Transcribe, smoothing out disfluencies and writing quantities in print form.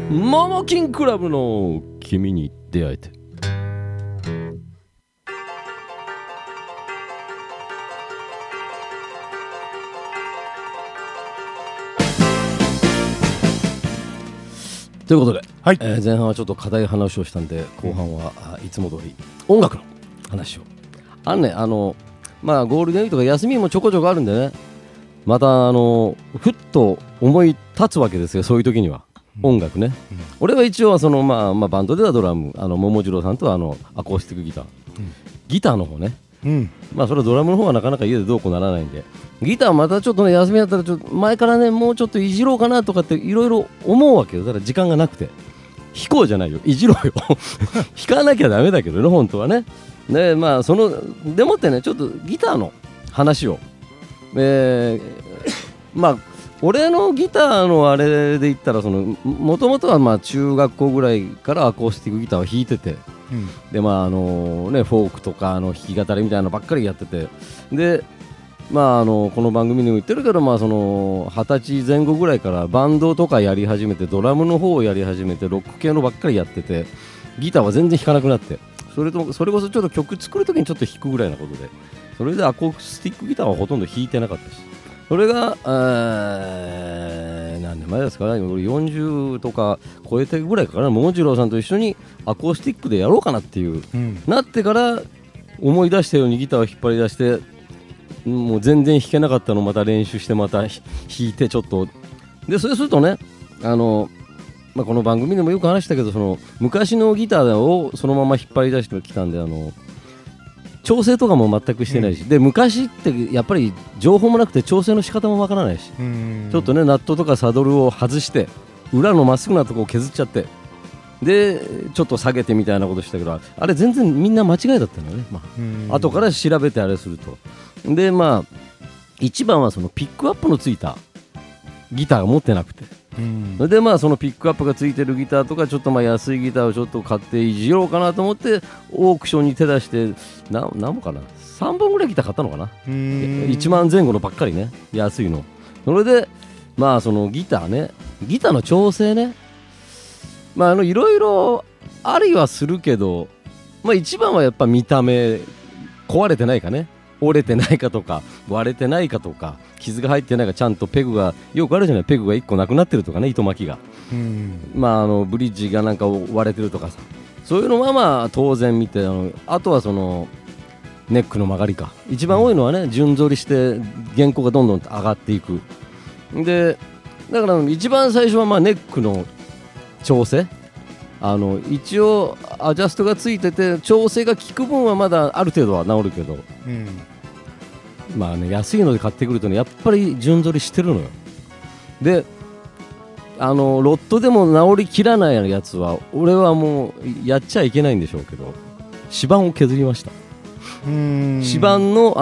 モモキンクラブの君に出会えて。ということで、 はい、 前半はちょっと課題話をしたんで、後半はいつも通り音楽の話を。まあゴールデンウィークとか休みもちょこちょこあるんでね、またふっと思い立つわけですよ、そういう時には。音楽ね、俺は一応はバンドではドラム、桃次郎さんとはアコースティックギター、ギターの方ね、それはドラムの方はなかなか家でどうこうならないんで、ギターまたちょっとね、休みだったらちょっと前からね、もうちょっといじろうかなとかっていろいろ思うわけよ。だから時間がなくて、弾こうじゃないよ、いじろうよ弾かなきゃダメだけどね、本当はね。ででもってね、ちょっとギターの話を、俺のギターのあれで言ったら、もともとは中学校ぐらいからアコースティックギターを弾いてて、でフォークとか弾き語りみたいなのばっかりやってて、でこの番組でも言ってるけど、20歳前後ぐらいからバンドとかやり始めて、ドラムの方をやり始めて、ロック系のばっかりやってて、ギターは全然弾かなくなって、それこそちょっと曲作るときにちょっと弾くぐらいなことで、それでアコースティックギターはほとんど弾いてなかったし、それが何年前ですかね、俺40とか超えてぐらいかな、桃次郎さんと一緒にアコースティックでやろうかなっていう、なってから思い出したようにギターを引っ張り出して、もう全然弾けなかったのをまた練習して、また弾いて、ちょっとで、そうするとね、この番組でもよく話したけど、昔のギターをそのまま引っ張り出してきたんで、調整とかも全くしてないし、で昔ってやっぱり情報もなくて調整の仕方もわからないし、ちょっとね、ナットとかサドルを外して裏のまっすぐなところを削っちゃって、でちょっと下げてみたいなことしたけど、あれ全然みんな間違いだったのね、後から調べてあれすると。で一番はそのピックアップのついたギターが持ってなくて、でそのピックアップがついてるギターとか、ちょっと安いギターをちょっと買っていじろうかなと思って、オークションに手出して、何本かな、3本ぐらいギター買ったのかな、1万前後のばっかりね、安いの。それでそのギターね、ギターの調整ね、いろいろありはするけど、一番はやっぱ見た目、壊れてないかね、折れてないかとか割れてないかとか、傷が入ってないか、ちゃんとペグがよくあるじゃない、ペグが1個なくなってるとかね、糸巻きが、ブリッジがなんか割れてるとかさ、そういうのは当然見て、あとはそのネックの曲がりか、一番多いのはね、順反りして原稿がどんどん上がっていく。でだから一番最初はネックの調整、一応アジャストがついてて、調整が効く分はまだある程度は治るけど、安いので買ってくるとね、やっぱり順反りしてるのよ。でロットでも治りきらないやつは、俺はもうやっちゃいけないんでしょうけど、指板を削りました。指板の